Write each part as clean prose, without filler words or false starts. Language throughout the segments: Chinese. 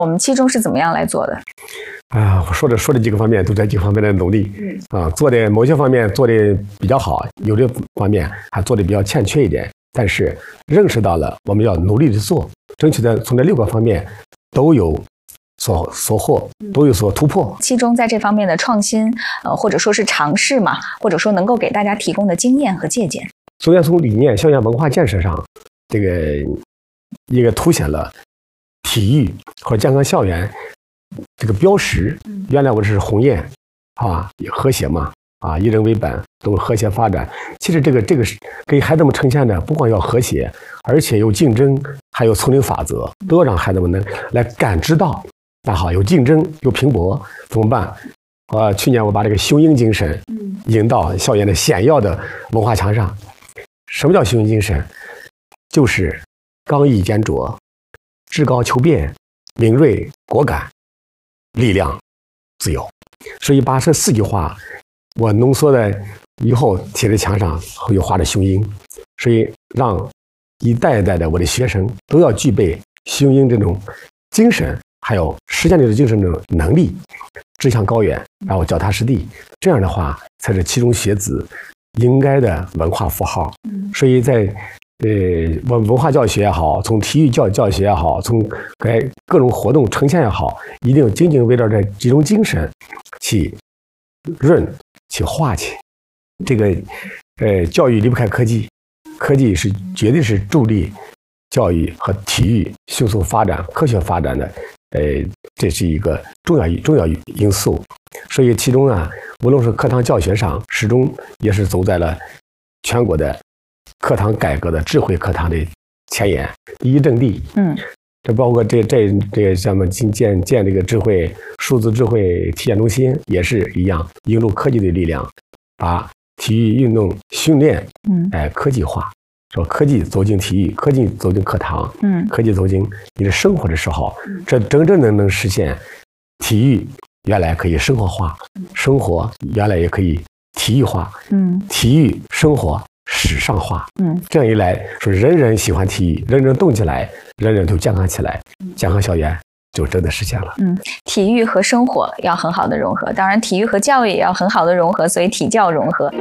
我们七中是怎么样来做的？ 我说的几个方面都在几个方面的努力，做的某些方面做的比较好，有的方面还做的比较欠缺一点。但是认识到了我们要努力的做，争取的从这6个方面都有所获，都有所突破。 七中在这方面的创新，或者说是尝试嘛，或者说能够给大家提供的经验和借鉴。 首先从理念、校园文化建设上，这个一个凸显了体育和健康校园这个标识。原来我是鸿雁和谐嘛，以人为本，都和谐发展。其实这个是给孩子们呈现的，不光要和谐，而且有竞争，还有丛林法则，都要让孩子们能来感知到。那好，有竞争，有拼搏，怎么办？去年我把这个雄鹰精神引到校园的显要的文化墙上。什么叫雄鹰精神？就是刚毅坚卓、志高求变、敏锐果敢、力量、自由。所以把这4句话我浓缩的以后贴在墙上，又画着雄鹰，所以让一代一代的我的学生都要具备雄鹰这种精神，还有实践这种精神的能力，志向高远，然后脚踏实地。这样的话才是七中学子应该的文化符号。所以在文化教学也好，从体育教学也好，从各种活动呈现也好，一定紧紧围绕这几种精神去润去化去。这个教育离不开科技，科技是绝对是助力教育和体育迅速发展、科学发展的，这是一个重要因素。所以其中啊，无论是课堂教学上，始终也是走在了全国的课堂改革的智慧课堂的前沿，第一阵地。这包括这像我们建这个数字智慧体验中心也是一样，引入科技的力量，把体育运动训练科技化。说科技走进体育，科技走进课堂，科技走进你的生活的时候，这真正能实现体育原来可以生活化，生活原来也可以体育化，体育生活时尚化，这样一来，说人人喜欢体育，人人动起来，人人都健康起来，健康校园就真的实现了。 体育和生活要很好的融合，当然体育和教育也要很好的融合，所以体教融合。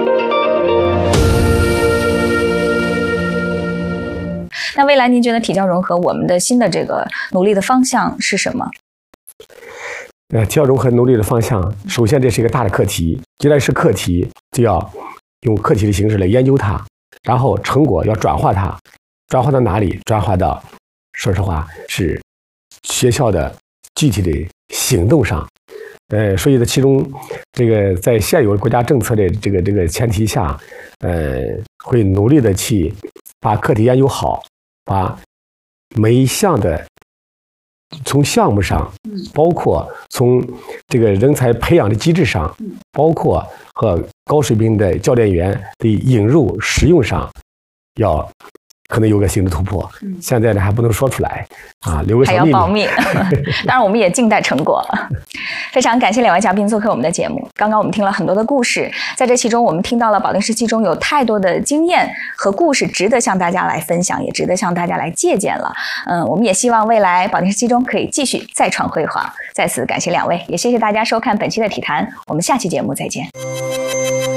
那未来您觉得体教融合我们的新的这个努力的方向是什么？ 体教融合努力的方向，首先这是一个大的课题，既然是课题，就要用课题的形式来研究它，然后成果要转化它，转化到哪里？转化到，说实话是学校的具体的行动上。所以在其中，这个在现有国家政策的这个前提下，会努力的去把课题研究好，把每一项的从项目上，包括从这个人才培养的机制上，包括和高水平的教练员的引入使用上，要可能有个新的突破。现在呢还不能说出来留个小秘密，还要保密。当然我们也静待成果。非常感谢2位嘉宾做客我们的节目。刚刚我们听了很多的故事，在这其中我们听到了保定市七中有太多的经验和故事值得向大家来分享，也值得向大家来借鉴了。我们也希望未来保定市七中可以继续再创辉煌。再次感谢2位，也谢谢大家收看本期的体坛，我们下期节目再见。